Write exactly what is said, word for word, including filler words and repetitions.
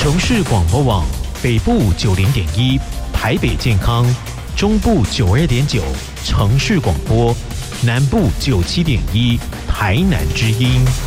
城市广播网北部九零点一，台北健康，中部九二点九，城市广播，南部九七点一，台南之音。